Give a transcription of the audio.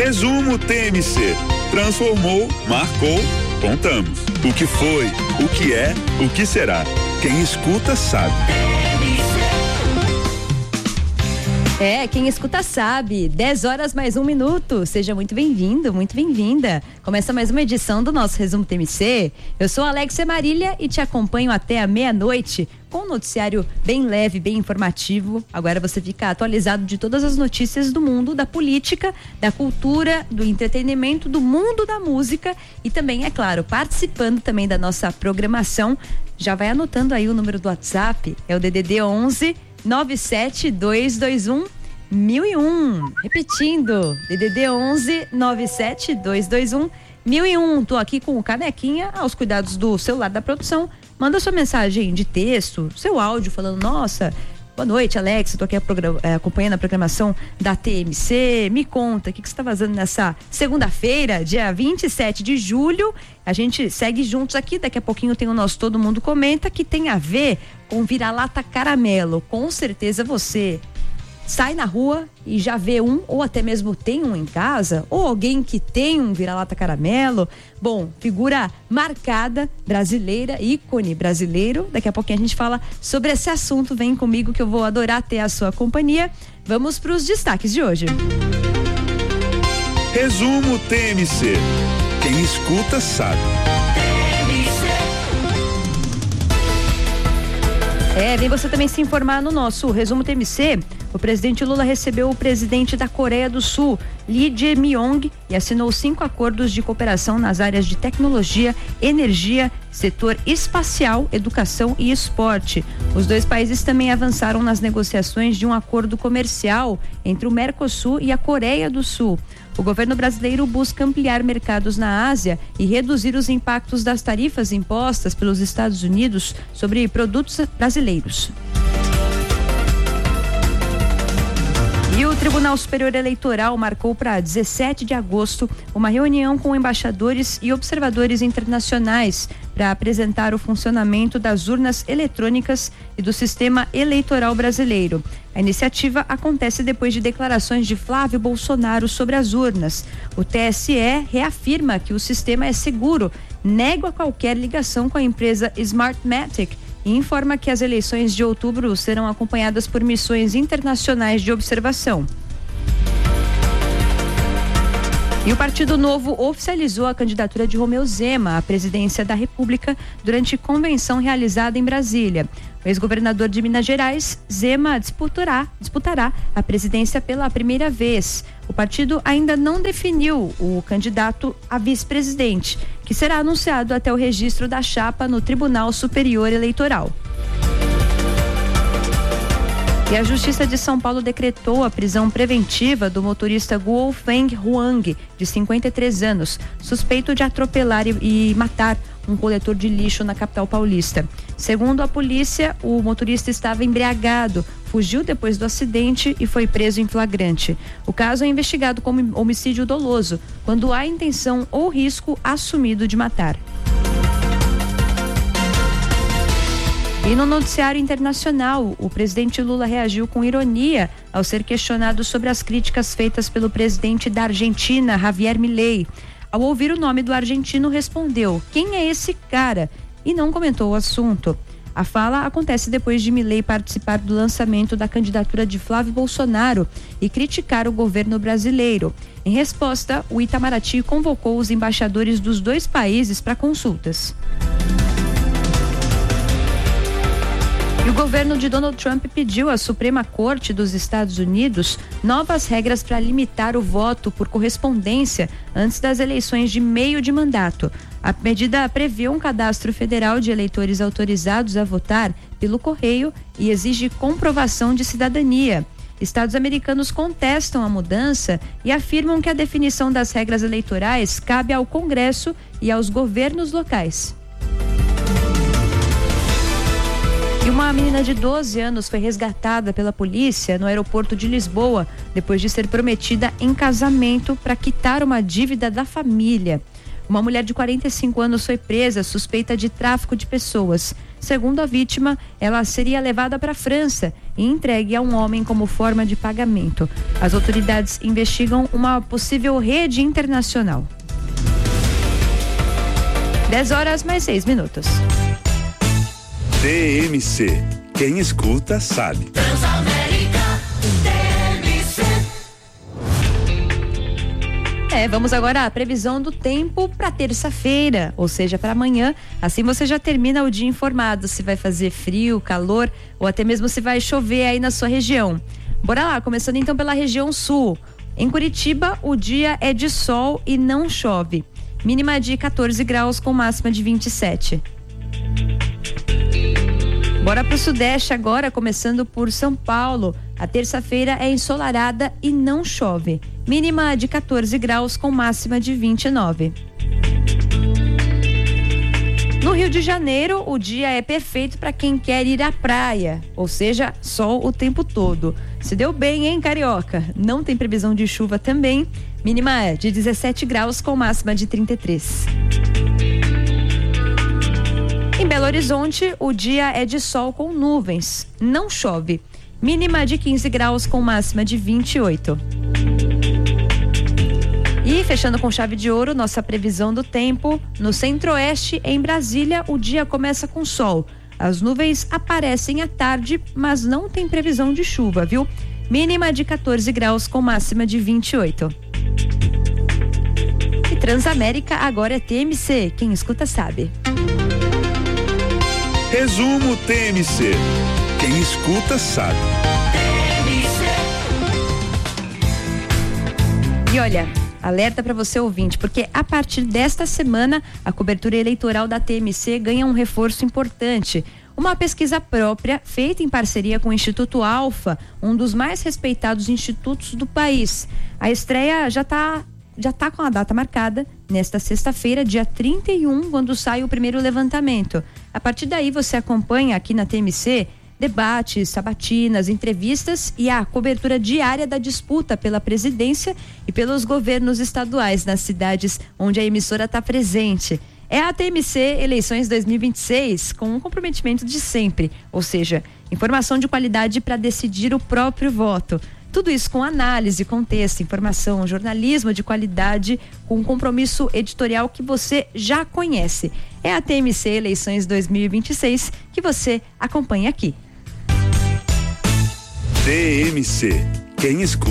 Resumo TMC. Transformou, marcou, contamos. O que foi, o que é, o que será. Quem escuta sabe. Quem escuta sabe. 10 horas mais 1 minuto. Seja muito bem-vindo, muito bem-vinda. Começa mais uma edição do nosso Resumo TMC. Eu sou Alexia Marília e te acompanho até a meia-noite com um noticiário bem leve, bem informativo. Agora você fica atualizado de todas as notícias do mundo da política, da cultura, do entretenimento, do mundo da música e também, é claro, participando também da nossa programação. Já vai anotando aí o número do WhatsApp, é o DDD 11 97221 1001. Repetindo, DDD 11 97221 1001. Tô aqui com o Canequinha aos cuidados do celular da produção. Manda sua mensagem de texto, seu áudio falando: nossa, boa noite, Alex, tô aqui acompanhando a programação da TMC. Me conta, o que você está fazendo nessa segunda-feira, dia 27 de julho? A gente segue juntos aqui, daqui a pouquinho tem o nosso Todo Mundo Comenta, que tem a ver com vira-lata caramelo. Com certeza você sai na rua e já vê um, ou até mesmo tem um em casa, ou alguém que tem um vira-lata caramelo. Bom, figura marcada, brasileira, ícone brasileiro. Daqui a pouquinho a gente fala sobre esse assunto. Vem comigo que eu vou adorar ter a sua companhia. Vamos para os destaques de hoje. Resumo TMC. Quem escuta sabe. Vem você também se informar no nosso Resumo TMC. O presidente Lula recebeu o presidente da Coreia do Sul, Lee Jae-myung, e assinou 5 acordos de cooperação nas áreas de tecnologia, energia, setor espacial, educação e esporte. Os dois países também avançaram nas negociações de um acordo comercial entre o Mercosul e a Coreia do Sul. O governo brasileiro busca ampliar mercados na Ásia e reduzir os impactos das tarifas impostas pelos Estados Unidos sobre produtos brasileiros. E o Tribunal Superior Eleitoral marcou para 17 de agosto uma reunião com embaixadores e observadores internacionais para apresentar o funcionamento das urnas eletrônicas e do sistema eleitoral brasileiro. A iniciativa acontece depois de declarações de Flávio Bolsonaro sobre as urnas. O TSE reafirma que o sistema é seguro, nega qualquer ligação com a empresa Smartmatic e informa que as eleições de outubro serão acompanhadas por missões internacionais de observação. E o Partido Novo oficializou a candidatura de Romeu Zema à presidência da República durante convenção realizada em Brasília. O ex-governador de Minas Gerais, Zema, disputará a presidência pela primeira vez. O partido ainda não definiu o candidato a vice-presidente, que será anunciado até o registro da chapa no Tribunal Superior Eleitoral. E a Justiça de São Paulo decretou a prisão preventiva do motorista Guo Feng Huang, de 53 anos, suspeito de atropelar e matar um coletor de lixo na capital paulista. Segundo a polícia, o motorista estava embriagado, fugiu depois do acidente e foi preso em flagrante. O caso é investigado como homicídio doloso, quando há intenção ou risco assumido de matar. E no noticiário internacional, o presidente Lula reagiu com ironia ao ser questionado sobre as críticas feitas pelo presidente da Argentina, Javier Milei. Ao ouvir o nome do argentino, respondeu: "Quem é esse cara?" e não comentou o assunto. A fala acontece depois de Milei participar do lançamento da candidatura de Flávio Bolsonaro e criticar o governo brasileiro. Em resposta, o Itamaraty convocou os embaixadores dos dois países para consultas. E o governo de Donald Trump pediu à Suprema Corte dos Estados Unidos novas regras para limitar o voto por correspondência antes das eleições de meio de mandato. A medida prevê um cadastro federal de eleitores autorizados a votar pelo correio e exige comprovação de cidadania. Estados americanos contestam a mudança e afirmam que a definição das regras eleitorais cabe ao Congresso e aos governos locais. E uma menina de 12 anos foi resgatada pela polícia no aeroporto de Lisboa, depois de ser prometida em casamento para quitar uma dívida da família. Uma mulher de 45 anos foi presa, suspeita de tráfico de pessoas. Segundo a vítima, ela seria levada para a França e entregue a um homem como forma de pagamento. As autoridades investigam uma possível rede internacional. 10h mais 6 minutos. TMC. Quem escuta sabe. Vamos agora à previsão do tempo para terça-feira, ou seja, para amanhã. Assim você já termina o dia informado se vai fazer frio, calor ou até mesmo se vai chover aí na sua região. Bora lá, começando então pela região sul. Em Curitiba, o dia é de sol e não chove. Mínima de 14 graus com máxima de 27. Bora pro sudeste agora, começando por São Paulo. A terça-feira é ensolarada e não chove. Mínima de 14 graus com máxima de 29. No Rio de Janeiro, o dia é perfeito para quem quer ir à praia, ou seja, sol o tempo todo. Se deu bem, hein, carioca? Não tem previsão de chuva também. Mínima de 17 graus com máxima de 33. Em Belo Horizonte, o dia é de sol com nuvens. Não chove. Mínima de 15 graus com máxima de 28. E fechando com chave de ouro, nossa previsão do tempo. No centro-oeste, em Brasília, o dia começa com sol. As nuvens aparecem à tarde, mas não tem previsão de chuva, viu? Mínima de 14 graus com máxima de 28. E Transamérica agora é TMC. Quem escuta sabe. Resumo TMC. Quem escuta sabe. E olha, alerta para você ouvinte, porque a partir desta semana a cobertura eleitoral da TMC ganha um reforço importante. Uma pesquisa própria feita em parceria com o Instituto Alfa, um dos mais respeitados institutos do país. A estreia já tá com a data marcada nesta sexta-feira, dia 31, quando sai o primeiro levantamento. A partir daí você acompanha aqui na TMC debates, sabatinas, entrevistas e a cobertura diária da disputa pela presidência e pelos governos estaduais nas cidades onde a emissora está presente. É a TMC Eleições 2026 com um comprometimento de sempre, ou seja, informação de qualidade para decidir o próprio voto. Tudo isso com análise, contexto, informação, jornalismo de qualidade, com um compromisso editorial que você já conhece. É a TMC Eleições 2026 que você acompanha aqui. TMC. Quem escuta